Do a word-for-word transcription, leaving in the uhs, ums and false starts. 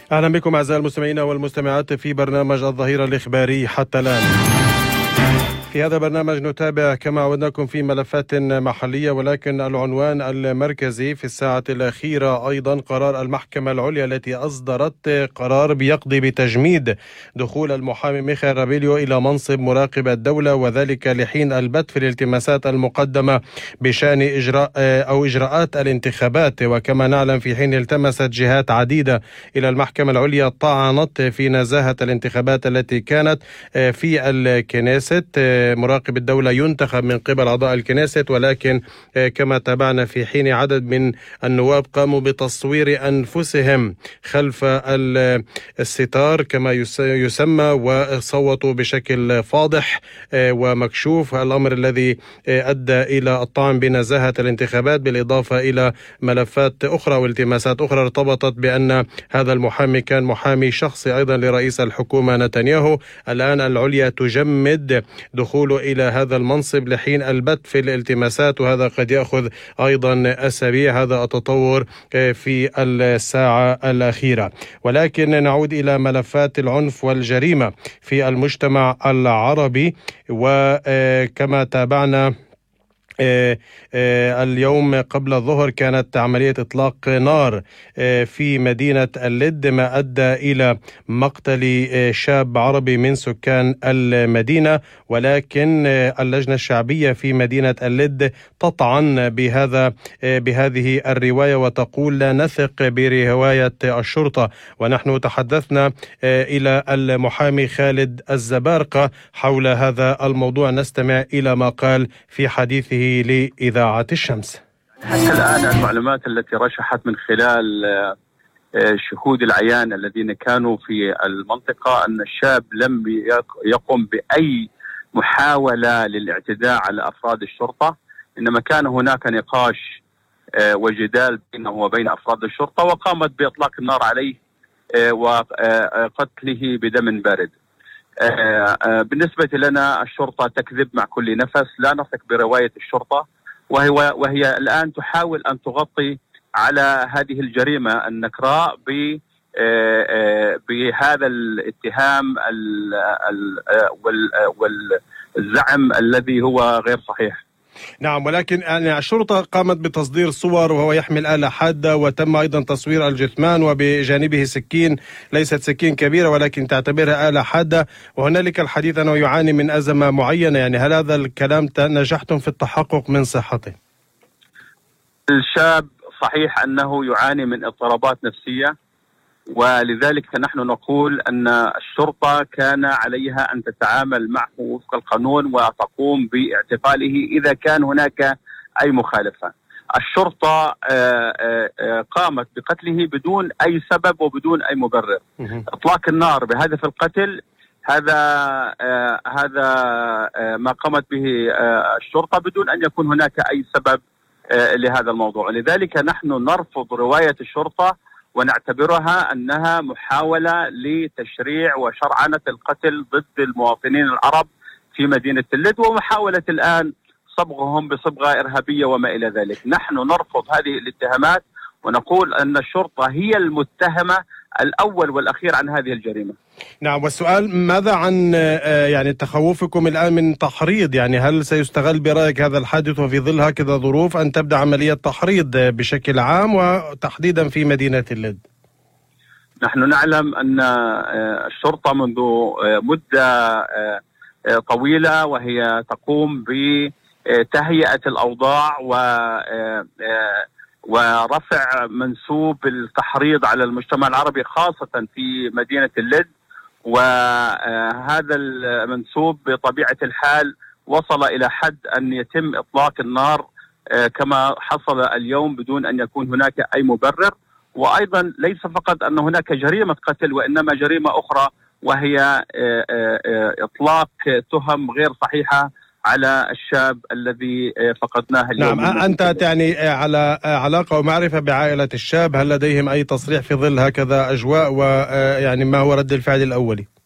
أهلا بكم أعزائي المستمعين والمستمعات في برنامج الظهيرة الإخباري حتى الآن. في هذا البرنامج نتابع كما عودناكم في ملفات محلية، ولكن العنوان المركزي في الساعة الأخيرة أيضا قرار المحكمة العليا التي أصدرت قرار بيقضي بتجميد دخول المحامي ميخائيل رابيليو إلى منصب مراقب الدولة، وذلك لحين البت في الالتماسات المقدمة بشأن إجراء أو إجراءات الانتخابات. وكما نعلم في حين التمست جهات عديدة إلى المحكمة العليا طعنت في نزاهة الانتخابات التي كانت في الكنيست. مراقب الدولة ينتخب من قبل أعضاء الكنيست، ولكن كما تابعنا في حين عدد من النواب قاموا بتصوير أنفسهم خلف الستار كما يسمى وصوتوا بشكل فاضح ومكشوف، الأمر الذي أدى إلى الطعن بنزاهة الانتخابات، بالإضافة إلى ملفات أخرى والتماسات أخرى ارتبطت بأن هذا المحامي كان محامي شخصي أيضا لرئيس الحكومة نتنياهو. الآن العليا تجمد دخوله إلى هذا المنصب لحين البت في الالتماسات، وهذا قد يأخذ أيضا أسابيع. هذا التطور في الساعة الأخيرة. ولكن نعود إلى ملفات العنف والجريمة في المجتمع العربي، وكما تابعنا اليوم قبل الظهر كانت عملية إطلاق نار في مدينة اللد، ما أدى إلى مقتل شاب عربي من سكان المدينة. ولكن اللجنة الشعبية في مدينة اللد تطعن بهذا بهذه الرواية وتقول لا نثق برواية الشرطة. ونحن تحدثنا إلى المحامي خالد الزبارقة حول هذا الموضوع، نستمع إلى ما قال في حديثه لإذاعة الشمس. حتى الآن المعلومات التي رشحت من خلال شهود العيان الذين كانوا في المنطقة أن الشاب لم يقم بأي محاولة للاعتداء على أفراد الشرطة، إنما كان هناك نقاش وجدال بينه وبين أفراد الشرطة، وقامت بإطلاق النار عليه وقتله بدم بارد. بالنسبة لنا الشرطة تكذب مع كل نفس، لا نثق برواية الشرطة، وهي, وهي الآن تحاول أن تغطي على هذه الجريمة النكراء بهذا الاتهام والزعم الذي هو غير صحيح. نعم، ولكن يعني الشرطة قامت بتصدير صور وهو يحمل آلة حادة، وتم أيضا تصوير الجثمان وبجانبه سكين، ليست سكين كبيرة ولكن تعتبرها آلة حادة، وهنالك الحديث أنه يعاني من أزمة معينة. يعني هل هذا الكلام نجحتم في التحقق من صحته؟ الشاب صحيح أنه يعاني من اضطرابات نفسية، ولذلك نحن نقول أن الشرطة كان عليها أن تتعامل معه وفق القانون وتقوم باعتقاله إذا كان هناك أي مخالفة. الشرطة قامت بقتله بدون أي سبب وبدون أي مبرر. إطلاق النار بهدف القتل هذا هذا ما قامت به الشرطة بدون أن يكون هناك أي سبب لهذا الموضوع. لذلك نحن نرفض رواية الشرطة ونعتبرها أنها محاولة لتشريع وشرعنة القتل ضد المواطنين العرب في مدينة اللد، ومحاولة الآن صبغهم بصبغة إرهابية وما إلى ذلك. نحن نرفض هذه الاتهامات ونقول أن الشرطة هي المتهمة الأول والأخير عن هذه الجريمة. نعم، والسؤال ماذا عن يعني تخوفكم الآن من تحريض؟ يعني هل سيستغل برأيك هذا الحادث وفي ظل هكذا ظروف أن تبدأ عملية تحريض بشكل عام وتحديدا في مدينة اللد؟ نحن نعلم أن الشرطة منذ مدة طويلة وهي تقوم بتهيئة الأوضاع و ورفع منسوب التحريض على المجتمع العربي خاصة في مدينة اللد، وهذا المنسوب بطبيعة الحال وصل إلى حد أن يتم إطلاق النار كما حصل اليوم بدون أن يكون هناك أي مبرر. وأيضا ليس فقط أن هناك جريمة قتل، وإنما جريمة أخرى وهي إطلاق تهم غير صحيحة على الشاب الذي فقدناه اليوم. نعم، أنت يعني على علاقة ومعرفة بعائلة الشاب، هل لديهم أي تصريح في ظل هكذا أجواء، ويعني ما هو رد الفعل الأولي؟